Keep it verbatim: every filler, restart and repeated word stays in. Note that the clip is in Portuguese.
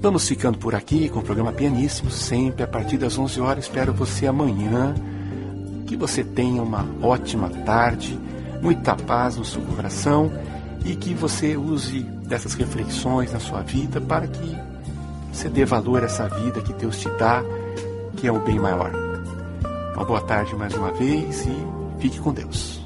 Vamos ficando por aqui com o programa Pianíssimo, sempre a partir das onze horas. Espero você amanhã. Que você tenha uma ótima tarde, muita paz no seu coração e que você use dessas reflexões na sua vida para que você dê valor a essa vida que Deus te dá, que é o bem maior. Uma boa tarde mais uma vez e fique com Deus.